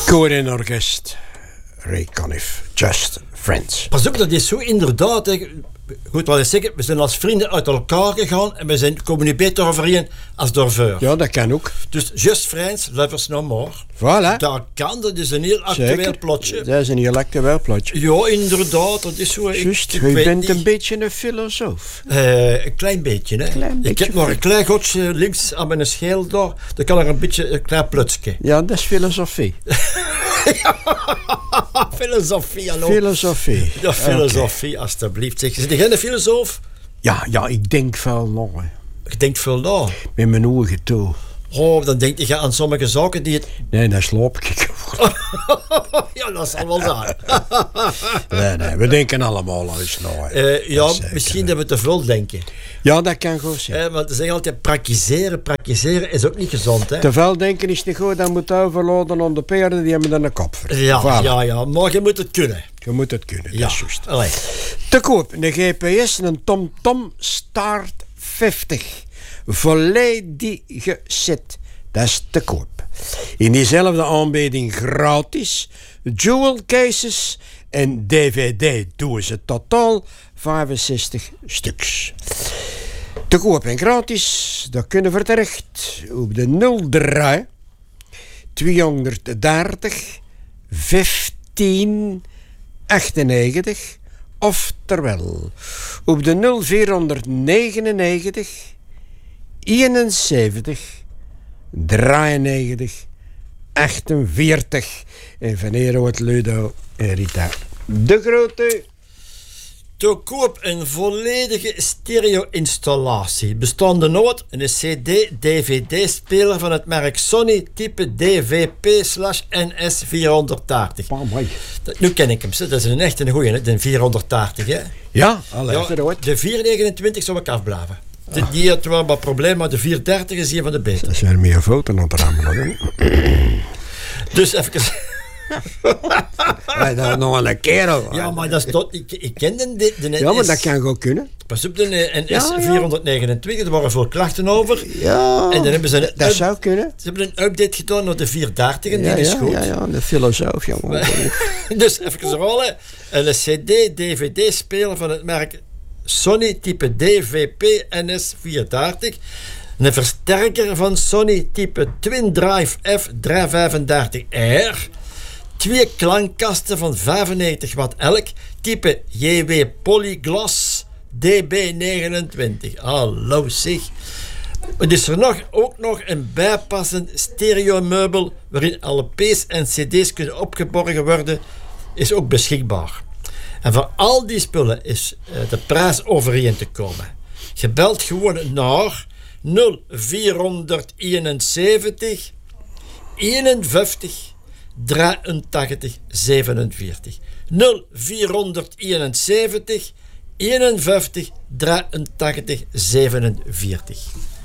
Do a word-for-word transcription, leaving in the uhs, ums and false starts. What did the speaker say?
Koor en orkest. Ray Conniff, Just Friends. Pas op, dat is zo inderdaad. Hè. Goed, wat ik zeg, we zijn als vrienden uit elkaar gegaan en we zijn, komen nu beter overeen als daarvoor. Ja, dat kan ook. Dus Just Friends, Lovers No More. Voilà. Dat kan, dat is een heel actueel Zeker. plotje. Dat is een heel actueel plotje. Ja, inderdaad, dat is zo. Juist, ik, je ik weet bent niet. een beetje een filosoof. Uh, een klein beetje, hè. Klein ik beetje. heb nog een klein gootje links aan mijn scheel daar. Dan kan er een beetje een klein plutsje. Ja, dat is filosofie. Filosofie, hallo. Filosofie. Ja, filosofie, okay. Alsjeblieft. Zeg, zit jij een filosoof? Ja, ja, ik denk veel na. Je denkt veel na. Met mijn ogen toe. Oh, dan denk je aan sommige zaken die het... Nee, dan slaap ik. Ja, dat zal wel zijn. nee, nee, we denken allemaal al eens na. Uh, ja, misschien dat we te veel denken. Ja, dat kan goed zijn. Uh, want ze zeggen altijd, praktiseren, praktiseren is ook niet gezond, hè. Te veel denken is niet goed, dan moet je overladen aan de paarden, die hebben dan een kop voor. Ja, voilà. ja, ja, maar je moet het kunnen. Je moet het kunnen, ja. dat is juist. Allee. Te koop, een G P S, een TomTom Start vijftig. Volledig gezet. Dat is te koop. In diezelfde aanbieding gratis, jewel cases en D V D-dozen. Totaal vijfenzestig stuks. Te koop en gratis, dat kunnen we terecht op de nul drie tweehonderddertig vijftien achtennegentig of terwijl op de nul vierhonderdnegenennegentig eenenzeventig drieënnegentig achtenveertig en van hier het Ludo en Rita de Grote. Te koop een volledige stereo-installatie. Bestaande uit een C D-D V D-speler van het merk Sony type D V P slash N S vierhonderdtachtig. Oh, mooi. Dat, nu ken ik hem, dat is een echt een goeie, de vierhonderdtachtig. Hè? Ja, allee, ja, de vierhonderdnegenentwintig zou ik afblaven. De, die had wel wat probleem, maar de vierhonderddertig is hier van de beter. Dat zijn meer foto's aan het rammelen. Dus even... Ja, dat nog een kerel. Ja, maar dat is tot, ik, ik ken de, de, de Ja, maar dat kan goed kunnen. Pas op, de N S ja, ja. vierhonderdnegenentwintig, er waren veel klachten over. Ja, en dan hebben ze een dat up, zou kunnen. Ze hebben een update gedaan naar de vierhonderddertig en ja, die is ja, goed. Ja, ja, de filosoof, jongen. Dus even rollen. Een C D-D V D-speler van het merk Sony type D V P N S vierhonderddertig. Een versterker van Sony type Twin Drive F driehonderdvijfendertig R. Twee klankkasten van vijfennegentig watt elk, type J W Polygloss D B negenentwintig. Hallo zeg. Er is er nog, ook nog een bijpassend stereomeubel waarin L P's en C D's kunnen opgeborgen worden, is ook beschikbaar. En voor al die spullen is uh, de prijs overeen te komen. Je belt gewoon naar nul vierhonderdeenenzeventig eenenvijftig drieëntachtig zevenenveertig. nul vierhonderdeenenzeventig eenenvijftig drieëntachtig zevenenveertig.